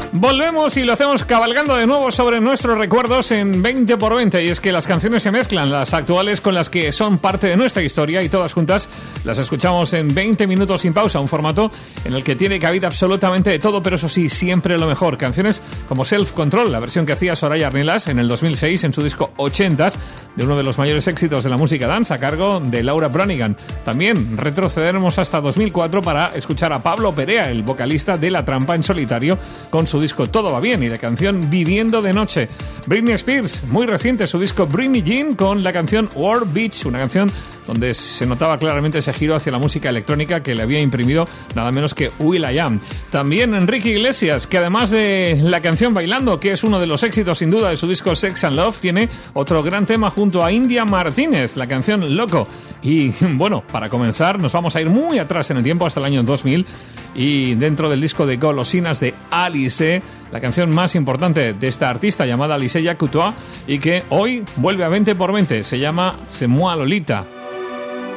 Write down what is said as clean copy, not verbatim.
Volvemos y lo hacemos cabalgando de nuevo sobre nuestros recuerdos en 20x20. Y es que las canciones se mezclan, las actuales con las que son parte de nuestra historia, y todas juntas las escuchamos en 20 minutos sin pausa. Un formato en el que tiene cabida absolutamente de todo, pero eso sí, siempre lo mejor. Canciones como Self Control, la versión que hacía Soraya Arnelas en el 2006 en su disco 80s, de uno de los mayores éxitos de la música dance, a cargo de Laura Branigan. También retrocederemos hasta 2004 para escuchar a Pablo Perea, el vocalista de La Trampa en solitario, con su disco Todo va bien y la canción Viviendo de noche. Britney Spears, muy reciente, su disco Britney Jean, con la canción War Beach, una canción donde se notaba claramente ese giro hacia la música electrónica que le había imprimido nada menos que will.i.am. También Enrique Iglesias, que además de la canción Bailando, que es uno de los éxitos sin duda de su disco Sex and Love, tiene otro gran tema junto a India Martínez, la canción Loco. Y bueno, para comenzar nos vamos a ir muy atrás en el tiempo, hasta el año 2000, y dentro del disco de Golosinas de Alice, la canción más importante de esta artista llamada Alice Couture, y que hoy vuelve a 20x20, se llama C'est moi Lolita.